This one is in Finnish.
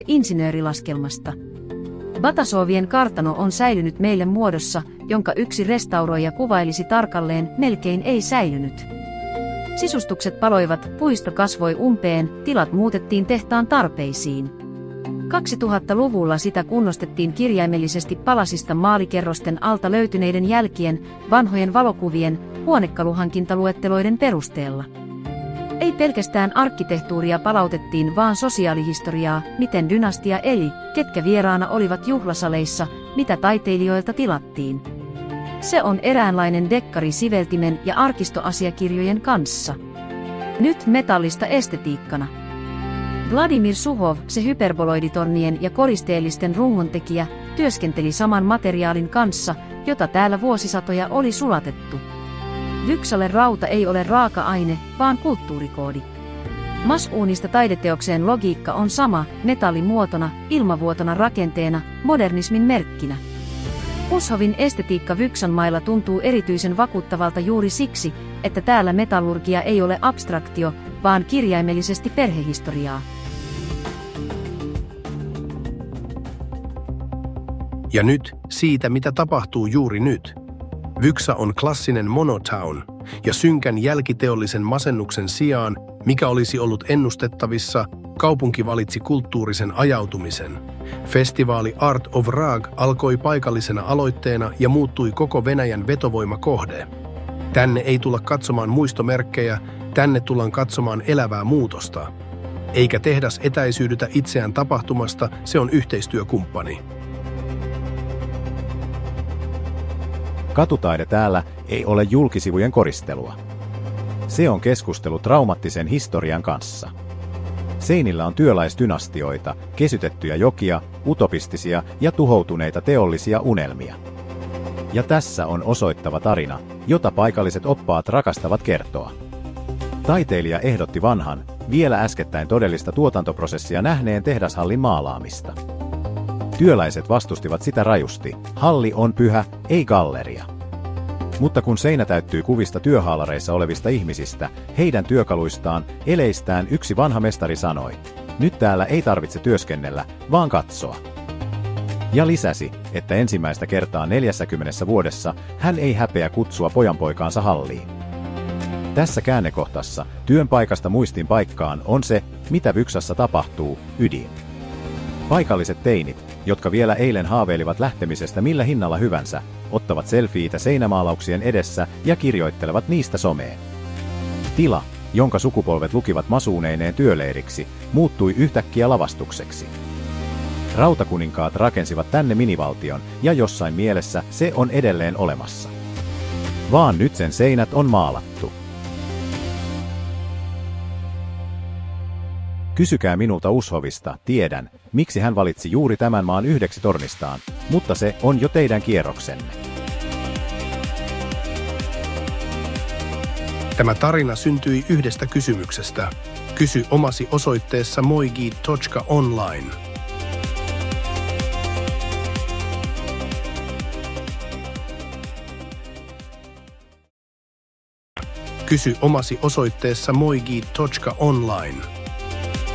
insinöörilaskelmasta. Batasovien kartano on säilynyt meille muodossa, jonka yksi restauroija kuvailisi tarkalleen, melkein ei säilynyt. Sisustukset paloivat, puisto kasvoi umpeen, tilat muutettiin tehtaan tarpeisiin. 2000-luvulla sitä kunnostettiin kirjaimellisesti palasista maalikerrosten alta löytyneiden jälkien, vanhojen valokuvien, huonekaluhankintaluetteloiden perusteella. Ei pelkästään arkkitehtuuria palautettiin, vaan sosiaalihistoriaa, miten dynastia eli, ketkä vieraana olivat juhlasaleissa, mitä taiteilijoilta tilattiin. Se on eräänlainen dekkari siveltimen ja arkistoasiakirjojen kanssa. Nyt metallista estetiikkana. Vladimir Suhov, se hyperboloiditornien ja koristeellisten rungontekijä, työskenteli saman materiaalin kanssa, jota täällä vuosisatoja oli sulatettu. Vyksalle rauta ei ole raaka-aine, vaan kulttuurikoodi. Masuunista taideteokseen logiikka on sama, metallimuotona, ilmavuotona rakenteena, modernismin merkkinä. Ushovin estetiikka Vyksan mailla tuntuu erityisen vakuuttavalta juuri siksi, että täällä metallurgia ei ole abstraktio, vaan kirjaimellisesti perhehistoriaa. Ja nyt siitä, mitä tapahtuu juuri nyt. Vyksa on klassinen monotown, ja synkän jälkiteollisen masennuksen sijaan, mikä olisi ollut ennustettavissa, kaupunki valitsi kulttuurisen ajautumisen. Festivaali Art of Rag alkoi paikallisena aloitteena ja muuttui koko Venäjän vetovoimakohde. Tänne ei tulla katsomaan muistomerkkejä, tänne tullaan katsomaan elävää muutosta. Eikä tehdas etäisyydytä itseään tapahtumasta, se on yhteistyökumppani. Katutaide täällä ei ole julkisivujen koristelua. Se on keskustelu traumaattisen historian kanssa. Seinillä on työläisdynastioita, kesytettyjä jokia, utopistisia ja tuhoutuneita teollisia unelmia. Ja tässä on osoittava tarina, jota paikalliset oppaat rakastavat kertoa. Taiteilija ehdotti vanhan, vielä äskettäin todellista tuotantoprosessia nähneen tehdashallin maalaamista. Työläiset vastustivat sitä rajusti. Halli on pyhä, ei galleria. Mutta kun seinä täyttyy kuvista työhaalareissa olevista ihmisistä, heidän työkaluistaan, eleistään, yksi vanha mestari sanoi, nyt täällä ei tarvitse työskennellä, vaan katsoa. Ja lisäsi, että ensimmäistä kertaa 40 vuodessa hän ei häpeä kutsua pojanpoikaansa halliin. Tässä käännekohtassa, työn paikasta muistin paikkaan, on se, mitä Vyksassa tapahtuu, ydin. Paikalliset teinit, jotka vielä eilen haaveilivat lähtemisestä millä hinnalla hyvänsä, ottavat selfieitä seinämaalauksien edessä ja kirjoittelevat niistä someen. Tila, jonka sukupolvet lukivat masuuneineen työleiriksi, muuttui yhtäkkiä lavastukseksi. Rautakuninkaat rakensivat tänne minivaltion, ja jossain mielessä se on edelleen olemassa. Vaan nyt sen seinät on maalattu. Kysykää minulta Ushovista, tiedän, miksi hän valitsi juuri tämän maan yhdeksi tornistaan, mutta se on jo teidän kierroksenne. Tämä tarina syntyi yhdestä kysymyksestä. Kysy omasi osoitteessa moigi.online. Kysy omasi osoitteessa moigi.online.